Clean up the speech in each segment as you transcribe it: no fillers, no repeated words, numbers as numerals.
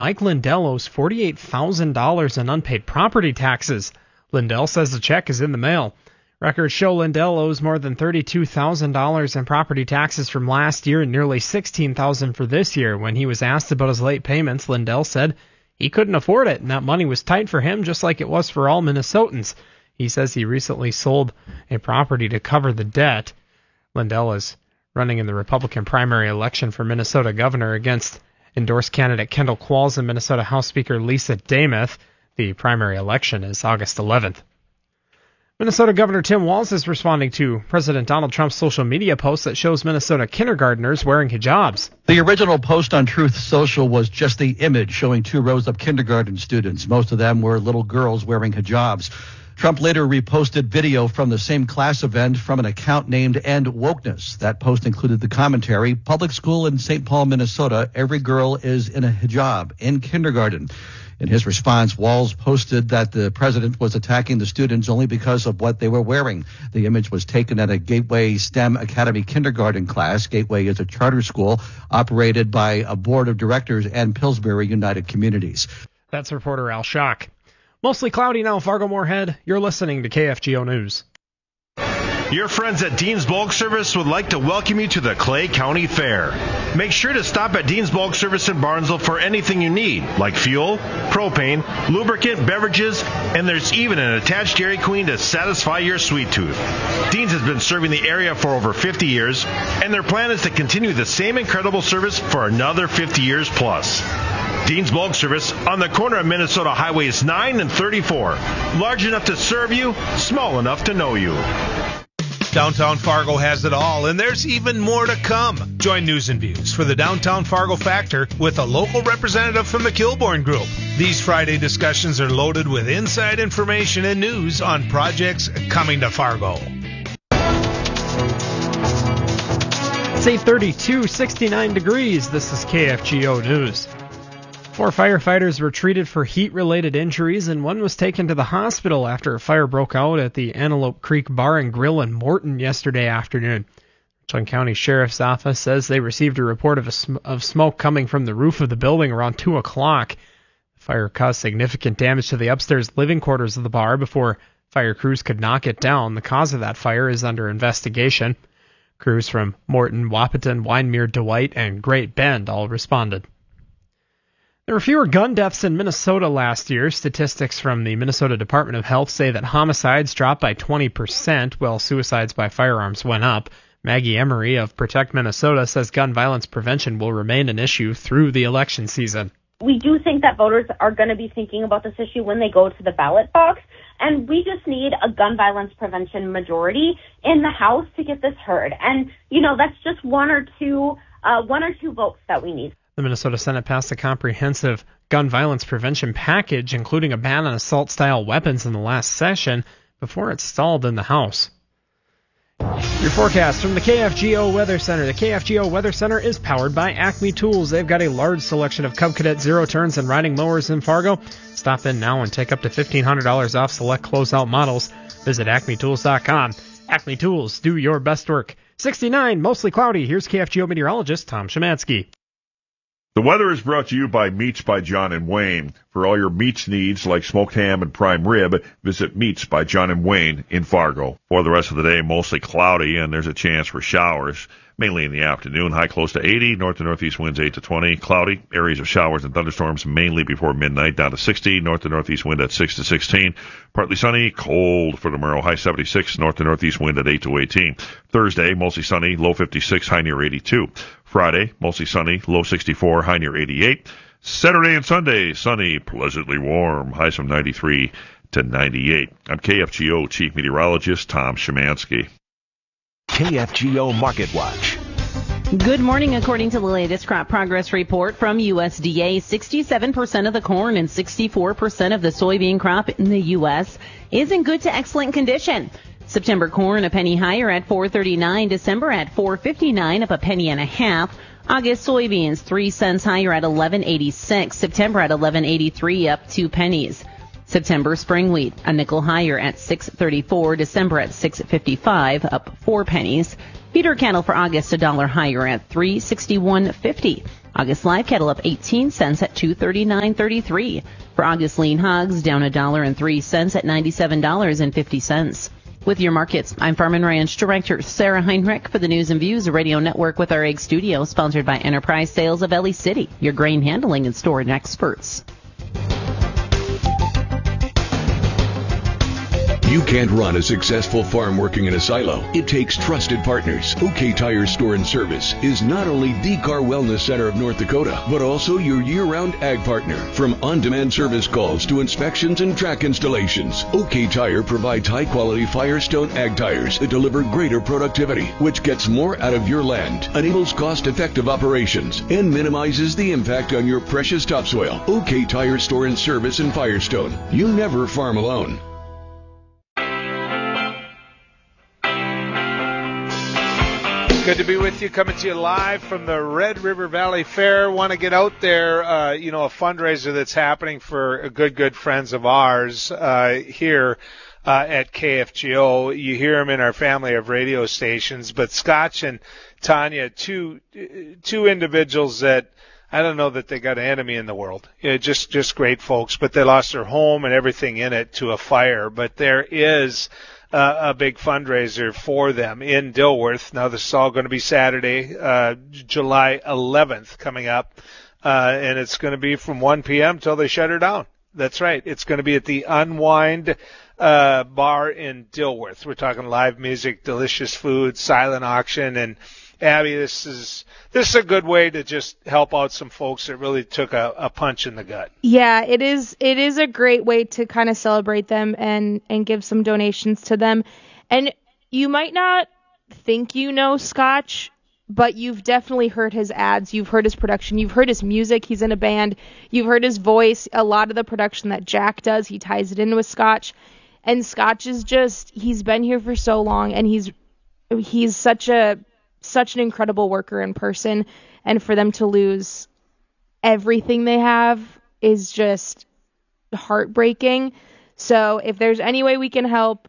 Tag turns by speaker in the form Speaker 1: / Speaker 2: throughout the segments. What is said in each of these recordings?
Speaker 1: Mike Lindell owes $48,000 in unpaid property taxes. Lindell says the check is in the mail. Records show Lindell owes more than $32,000 in property taxes from last year and nearly $16,000 for this year. When he was asked about his late payments, Lindell said he couldn't afford it, and that money was tight for him just like it was for all Minnesotans. He says he recently sold a property to cover the debt. Lindell is running in the Republican primary election for Minnesota governor against endorsed candidate Kendall Qualls and Minnesota House Speaker Lisa Demuth. The primary election is August 11th. Minnesota Governor Tim Walz is responding to President Donald Trump's social media post that shows Minnesota kindergartners wearing hijabs.
Speaker 2: The original post on Truth Social was just the image showing 2 rows of kindergarten students. Most of them were little girls wearing hijabs. Trump later reposted video from the same class event from an account named End Wokeness. That post included the commentary, public school in St. Paul, Minnesota, every girl is in a hijab in kindergarten. In his response, Walz posted that the president was attacking the students only because of what they were wearing. The image was taken at a Gateway STEM Academy kindergarten class. Gateway is a charter school operated by a board of directors and Pillsbury United Communities.
Speaker 1: That's reporter Al Schock. Mostly cloudy now, Fargo-Moorhead. You're listening to KFGO News.
Speaker 3: Your friends at Dean's Bulk Service would like to welcome you to the Clay County Fair. Make sure to stop at Dean's Bulk Service in Barnesville for anything you need, like fuel, propane, lubricant, beverages, and there's even an attached Dairy Queen to satisfy your sweet tooth. Dean's has been serving the area for over 50 years, and their plan is to continue the same incredible service for another 50 years plus. Dean's Bulk Service on the corner of Minnesota Highways 9 and 34. Large enough to serve you, small enough to know you.
Speaker 4: Downtown Fargo has it all, and there's even more to come. Join News and Views for the Downtown Fargo Factor with a local representative from the Kilbourne Group. These Friday discussions are loaded with inside information and news on projects coming to Fargo.
Speaker 1: It's 8:32, 69 degrees. This is KFGO News. 4 firefighters were treated for heat-related injuries, and one was taken to the hospital after a fire broke out at the Antelope Creek Bar and Grill in Morton yesterday afternoon. Richland County Sheriff's Office says they received a report of smoke coming from the roof of the building around 2 o'clock. The fire caused significant damage to the upstairs living quarters of the bar before fire crews could knock it down. The cause of that fire is under investigation. Crews from Morton, Wahpeton, Wyndmere, Dwight, and Great Bend all responded. There were fewer gun deaths in Minnesota last year. Statistics from the Minnesota Department of Health say that homicides dropped by 20%, while suicides by firearms went up. Maggie Emery of Protect Minnesota says gun violence prevention will remain an issue through the election season.
Speaker 5: We do think that voters are going to be thinking about this issue when they go to the ballot box, and we just need a gun violence prevention majority in the House to get this heard. And, that's just one or two votes that we need.
Speaker 1: The Minnesota Senate passed a comprehensive gun violence prevention package, including a ban on assault-style weapons in the last session, before it stalled in the House. Your forecast from the KFGO Weather Center. The KFGO Weather Center is powered by Acme Tools. They've got a large selection of Cub Cadet zero turns and riding mowers in Fargo. Stop in now and take up to $1,500 off select closeout models. Visit acmetools.com. Acme Tools, do your best work. 69, mostly cloudy. Here's KFGO meteorologist Tom Szymanski.
Speaker 6: The weather is brought to you by Meats by John and Wayne. For all your meats needs like smoked ham and prime rib, visit Meats by John and Wayne in Fargo. For the rest of the day, mostly cloudy, and there's a chance for showers, mainly in the afternoon. High close to 80, north to northeast winds 8 to 20. Cloudy, areas of showers and thunderstorms mainly before midnight, down to 60, north to northeast wind at 6 to 16. Partly sunny, cold for tomorrow, high 76, north to northeast wind at 8 to 18. Thursday, mostly sunny, low 56, high near 82. Friday, mostly sunny, low 64, high near 88. Saturday and Sunday, sunny, pleasantly warm, highs from 93 to 98. I'm KFGO Chief Meteorologist Tom Szymanski.
Speaker 7: KFGO Market Watch.
Speaker 8: Good morning. According to the latest crop progress report from USDA, 67% of the corn and 64% of the soybean crop in the U.S. is in good to excellent condition. September corn a penny higher at $4.39, December at $4.59, up a penny and a half. August soybeans 3 cents higher at $11.86, September at $11.83, up 2 pennies. September spring wheat a nickel higher at $6.34, December at $6.55, up 4 pennies. Feeder cattle for August $1 higher at $3.61.50. August live cattle up 18 cents at $239.33. For August lean hogs, down $1.03 at $97.50. With your markets, I'm Farm and Ranch Director Sarah Heinrich for the News and Views Radio Network with our Egg Studio, sponsored by Enterprise Sales of Ellie City, your grain handling and storage experts.
Speaker 9: You can't run a successful farm working in a silo. It takes trusted partners. OK Tire Store and Service is not only the car wellness center of North Dakota, but also your year-round ag partner. From on-demand service calls to inspections and track installations, OK Tire provides high-quality Firestone ag tires that deliver greater productivity, which gets more out of your land, enables cost-effective operations, and minimizes the impact on your precious topsoil. OK Tire Store and Service in Firestone. You never farm alone.
Speaker 4: Good to be with you, coming to you live from the Red River Valley Fair. Want to get out there, a fundraiser that's happening for good friends of ours here at KFGO. You hear them in our family of radio stations, but Scotch and Tanya, two individuals that I don't know that they got an enemy in the world. Just great folks, but they lost their home and everything in it to a fire. But there is a big fundraiser for them in Dilworth. Now, this is all going to be Saturday, July 11th coming up, and it's going to be from 1 p.m. till they shut her down. That's right. It's going to be at the Unwind bar in Dilworth. We're talking live music, delicious food, silent auction, and Abby, this is a good way to just help out some folks that really took a punch in the gut.
Speaker 10: Yeah, it is a great way to kind of celebrate them and give some donations to them. And you might not think you know Scotch, but you've definitely heard his ads, you've heard his production, you've heard his music, he's in a band, you've heard his voice, a lot of the production that Jack does, he ties it in with Scotch. And Scotch is he's been here for so long, and he's such an incredible worker in person, and for them to lose everything they have is just heartbreaking. So if there's any way we can help,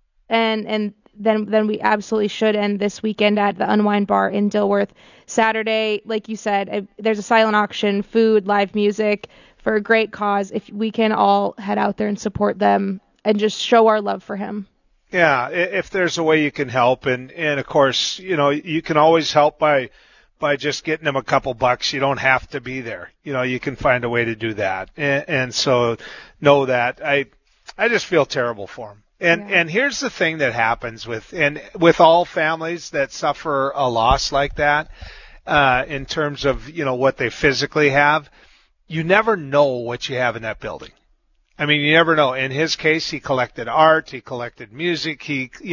Speaker 10: and then we absolutely should. And this weekend at the Unwind Bar in Dilworth, Saturday, like you said, there's a silent auction, food, live music for a great cause. If we can all head out there and support them and just show our love for him.
Speaker 4: Yeah, if there's a way you can help, and of course, you can always help by just getting them a couple bucks. You don't have to be there. You can find a way to do that. And so know that. I just feel terrible for them. And here's the thing that happens with all families that suffer a loss like that, in terms of, what they physically have. You never know what you have in that building. I mean, you never know. In his case, he collected art, he collected music,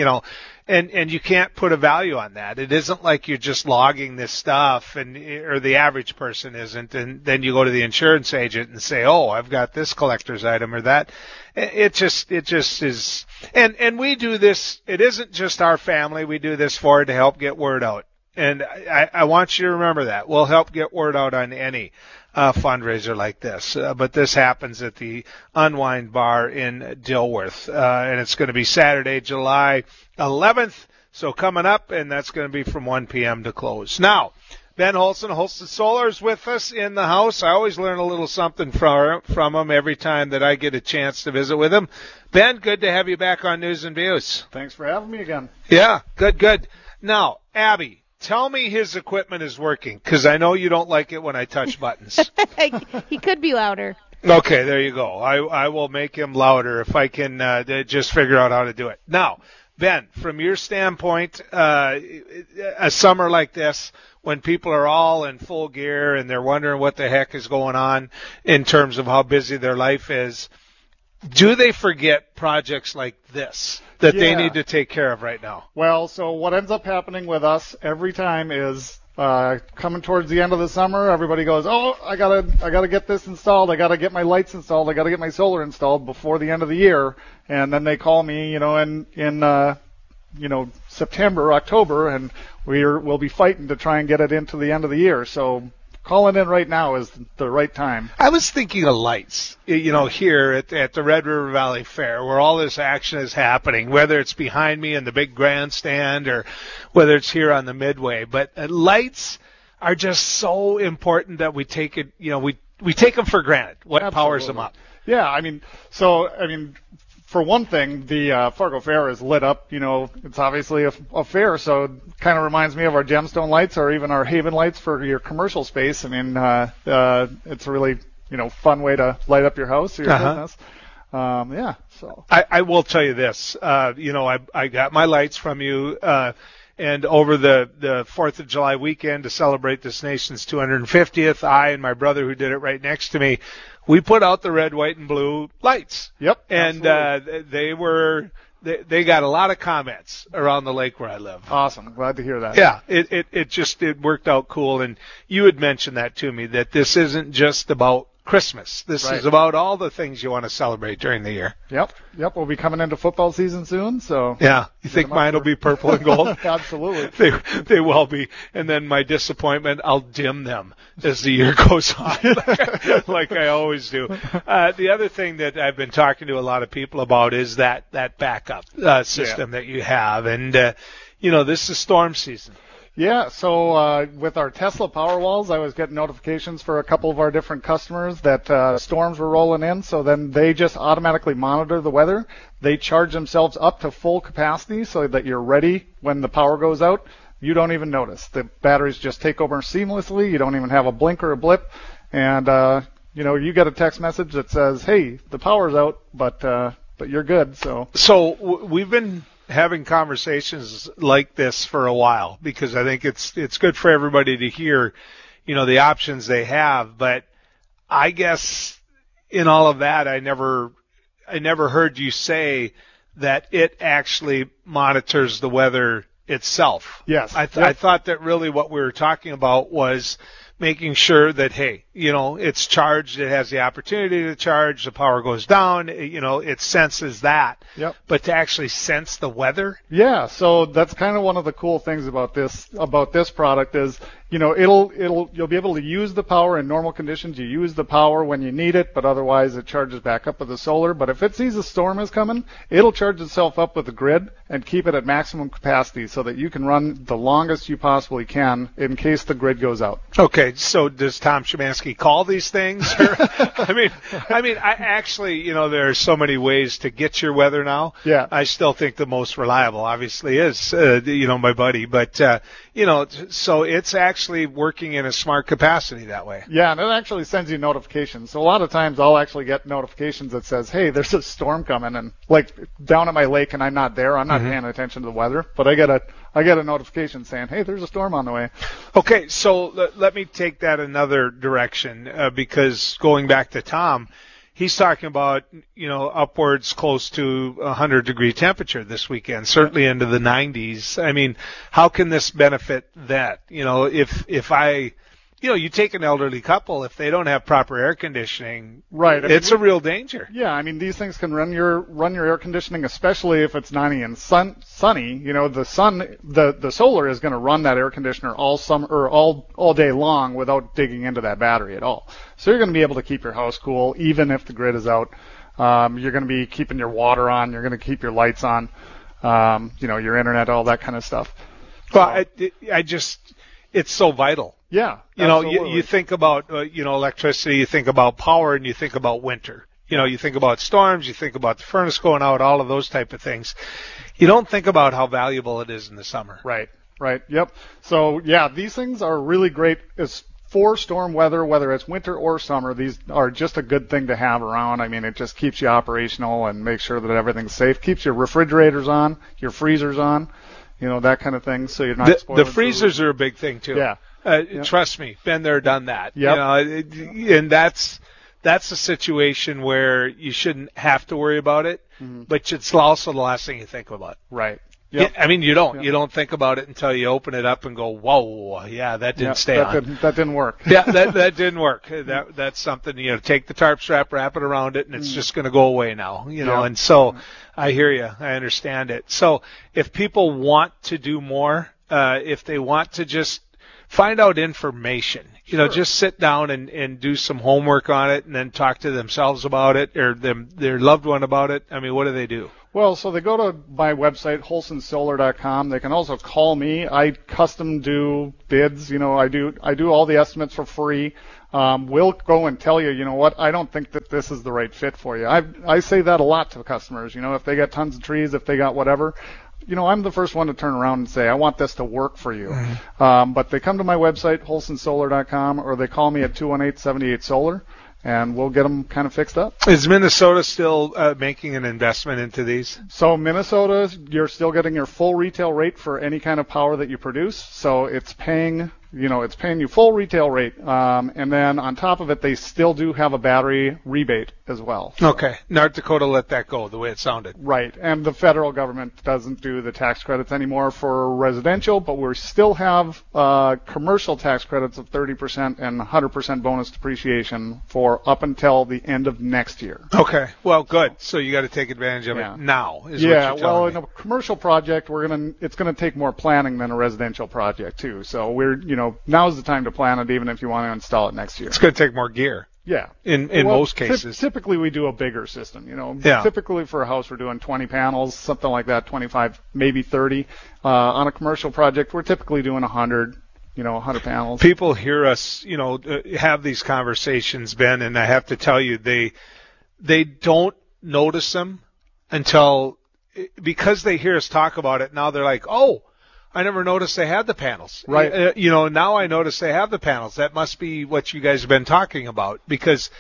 Speaker 4: and you can't put a value on that. It isn't like you're just logging this stuff, or the average person isn't, and then you go to the insurance agent and say, oh, I've got this collector's item or that. It just is. And we do this, it isn't just our family, we do this to help get word out. And I want you to remember that. We'll help get word out on any fundraiser like this. But this happens at the Unwind Bar in Dilworth. And it's going to be Saturday, July 11th. So coming up, and that's going to be from 1 p.m. to close. Now, Ben Holston, Holston Solar, is with us in the house. I always learn a little something from him every time that I get a chance to visit with him. Ben, good to have you back on News and Views.
Speaker 11: Thanks for having me again.
Speaker 4: Yeah, good. Now, Abby, tell me his equipment is working, because I know you don't like it when I touch buttons.
Speaker 10: He could be louder.
Speaker 4: Okay, there you go. I will make him louder if I can just figure out how to do it. Now, Ben, from your standpoint, a summer like this, when people are all in full gear and they're wondering what the heck is going on in terms of how busy their life is, do they forget projects like this that they need to take care of right now?
Speaker 11: Well, so what ends up happening with us every time is coming towards the end of the summer, everybody goes, oh, I gotta get this installed, I gotta get my lights installed, I gotta get my solar installed before the end of the year, and then they call me, in September, October, and we'll be fighting to try and get it into the end of the year. So calling in right now is the right time.
Speaker 4: I was thinking of lights, here at the Red River Valley Fair, where all this action is happening, whether it's behind me in the big grandstand or whether it's here on the Midway. But lights, are just so important that we take it, we take them for granted, what
Speaker 11: Absolutely.
Speaker 4: powers them up.
Speaker 11: Yeah, for one thing, the Fargo Fair is lit up. It's obviously a fair, so it kind of reminds me of our Gemstone lights or even our Haven lights for your commercial space. It's a really, fun way to light up your house or your business. So
Speaker 4: I will tell you this. I got my lights from you. And over the 4th of July weekend to celebrate this nation's 250th, I and my brother who did it right next to me, we put out the red, white, and blue lights.
Speaker 11: Yep.
Speaker 4: And they got a lot of comments around the lake where I live.
Speaker 11: Awesome. Glad to hear that.
Speaker 4: Yeah, it worked out cool. And you had mentioned that to me, that this isn't just about Christmas. This is about all the things you want to celebrate during the year.
Speaker 11: Yep. We'll be coming into football season soon, so.
Speaker 4: Yeah. You think mine will be purple and gold?
Speaker 11: Absolutely.
Speaker 4: They will be. And then my disappointment, I'll dim them as the year goes on, like I always do. The other thing that I've been talking to a lot of people about is that backup system that you have. And, this is storm season.
Speaker 11: Yeah, so with our Tesla Powerwalls, I was getting notifications for a couple of our different customers that storms were rolling in, so then they just automatically monitor the weather. They charge themselves up to full capacity so that you're ready when the power goes out. You don't even notice. The batteries just take over seamlessly. You don't even have a blink or a blip. And, you get a text message that says, hey, the power's out, but you're good.
Speaker 4: So we've been having conversations like this for a while because I think it's good for everybody to hear, the options they have. But I guess in all of that, I never heard you say that it actually monitors the weather itself.
Speaker 11: Yes.
Speaker 4: I thought that really what we were talking about was making sure that, hey, it's charged, it has the opportunity to charge, the power goes down, it senses that.
Speaker 11: Yep.
Speaker 4: But to actually sense the weather?
Speaker 11: Yeah, so that's kind of one of the cool things about this product is, you'll be able to use the power in normal conditions. You use the power when you need it, but otherwise it charges back up with the solar. But if it sees a storm is coming, it'll charge itself up with the grid and keep it at maximum capacity so that you can run the longest you possibly can in case the grid goes out.
Speaker 4: Okay, so does Tom Szymanski call these things? I actually, there are so many ways to get your weather now.
Speaker 11: Yeah.
Speaker 4: I still think the most reliable, obviously, is, my buddy. But, so it's actually working in a smart capacity that way.
Speaker 11: Yeah, and it actually sends you notifications. So a lot of times I'll actually get notifications that says, hey, there's a storm coming, and like down at my lake and I'm not there, I'm not paying attention to the weather, but I get a notification saying, hey, there's a storm on the way.
Speaker 4: Okay, so let me take that another direction because going back to Tom, he's talking about, upwards close to 100-degree temperature this weekend, certainly into the 90s. I mean, how can this benefit that? If I, you take an elderly couple, if they don't have proper air conditioning,
Speaker 11: right?
Speaker 4: It's a real danger.
Speaker 11: Yeah, these things can run your air conditioning, especially if it's 90 and sunny. The solar is going to run that air conditioner all summer or all day long without digging into that battery at all. So you're going to be able to keep your house cool even if the grid is out. You're going to be keeping your water on. You're going to keep your lights on. Your internet, all that kind of stuff.
Speaker 4: Well, it's so vital.
Speaker 11: Yeah.
Speaker 4: You think about, electricity, you think about power, and you think about winter. You think about storms, you think about the furnace going out, all of those type of things. You don't think about how valuable it is in the summer.
Speaker 11: Right. Yep. So, yeah, these things are really great for storm weather, whether it's winter or summer. These are just a good thing to have around. It just keeps you operational and makes sure that everything's safe. Keeps your refrigerators on, your freezers on, that kind of thing. So you're not spoiling
Speaker 4: the freezers are a big thing, too.
Speaker 11: Yeah.
Speaker 4: Trust me, been there, done that.
Speaker 11: Yep.
Speaker 4: And that's a situation where you shouldn't have to worry about it, but it's also the last thing you think about.
Speaker 11: Right. Yep.
Speaker 4: You don't think about it until you open it up and go, whoa, yeah, that didn't stay on.
Speaker 11: That didn't work.
Speaker 4: Yeah, that didn't work. That's something, take the tarp strap, wrap it around it, and it's just going to go away now, and so I hear you. I understand it. So if people want to do more, if they want to just find out information, just sit down and do some homework on it and then talk to themselves about it or their loved one about it. What do they do?
Speaker 11: Well, so they go to my website, holsonsolar.com. They can also call me. I custom do bids. I do all the estimates for free. We'll go and tell you, you know what, I don't think that this is the right fit for you. I say that a lot to customers. If they got tons of trees, if they got whatever, I'm the first one to turn around and say, I want this to work for you. Mm-hmm. But they come to my website, holsonsolar.com, or they call me at 218-78-SOLAR. And we'll get them kind of fixed up.
Speaker 4: Is Minnesota still making an investment into these?
Speaker 11: So Minnesota, you're still getting your full retail rate for any kind of power that you produce. So it's paying you full retail rate. And then on top of it, they still do have a battery rebate as well. So.
Speaker 4: Okay. North Dakota let that go the way it sounded.
Speaker 11: Right. And the federal government doesn't do the tax credits anymore for residential, but we still have commercial tax credits of 30% and 100% bonus depreciation for up until the end of next year.
Speaker 4: Okay. Well, good. So you got to take advantage of it now. Is what you're telling me.
Speaker 11: In a commercial project, it's going to take more planning than a residential project too. So now's the time to plan it, even if you want to install it next year.
Speaker 4: It's going to take more gear.
Speaker 11: Yeah.
Speaker 4: In most cases.
Speaker 11: Typically, we do a bigger system.
Speaker 4: Yeah.
Speaker 11: Typically, for a house, we're doing 20 panels, something like that, 25, maybe 30. On a commercial project, we're typically doing 100 panels.
Speaker 4: People hear us, have these conversations, Ben, and I have to tell you, they don't notice them because they hear us talk about it. Now they're like, oh, I never noticed they had the panels.
Speaker 11: Right.
Speaker 4: Now I notice they have the panels. That must be what you guys have been talking about because,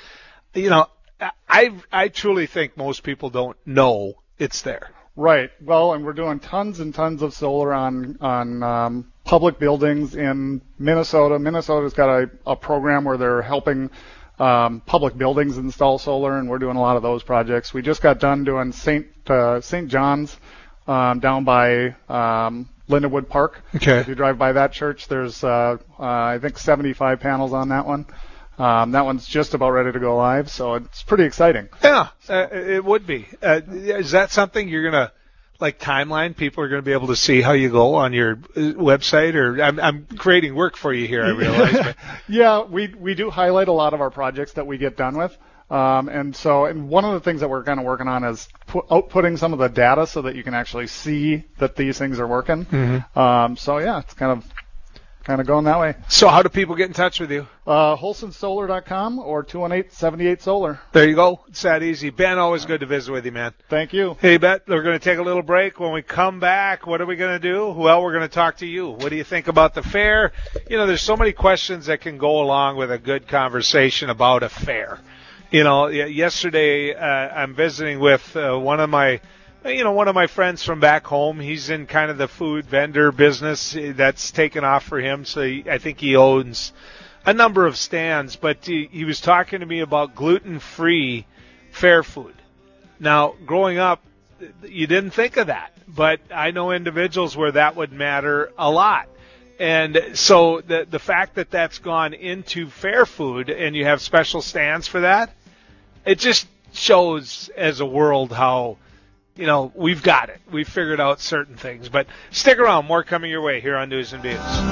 Speaker 4: I truly think most people don't know it's there.
Speaker 11: Right. Well, and we're doing tons and tons of solar on public buildings in Minnesota. Minnesota's got a program where they're helping public buildings install solar, and we're doing a lot of those projects. We just got done doing St. John's down by Lindenwood Park.
Speaker 4: Okay.
Speaker 11: If you drive by that church, there's I think 75 panels on that one. That one's just about ready to go live, so it's pretty exciting.
Speaker 4: Yeah, it would be. Is that something you're going to, timeline? People are going to be able to see how you go on your website? Or I'm creating work for you here, I realize. But.
Speaker 11: Yeah, we do highlight a lot of our projects that we get done with. And one of the things that we're kind of working on is outputting some of the data so that you can actually see that these things are working.
Speaker 4: Mm-hmm.
Speaker 11: It's kind of going that way.
Speaker 4: So how do people get in touch with you?
Speaker 11: HolsonSolar.com or 218-78-SOLAR.
Speaker 4: There you go. It's that easy. Ben, always good to visit with you, man.
Speaker 11: Thank you.
Speaker 4: Hey, Bet, we're going to take a little break. When we come back, what are we going to do? Well, we're going to talk to you. What do you think about the fair? There's so many questions that can go along with a good conversation about a fair. Yesterday I'm visiting with one of my friends from back home. He's in kind of the food vendor business that's taken off for him. So I think he owns a number of stands. But he was talking to me about gluten-free fair food. Now, growing up, you didn't think of that. But I know individuals where that would matter a lot. And so the fact that that's gone into fair food and you have special stands for that, it just shows as a world how, we've got it. We've figured out certain things. But stick around. More coming your way here on News and Views.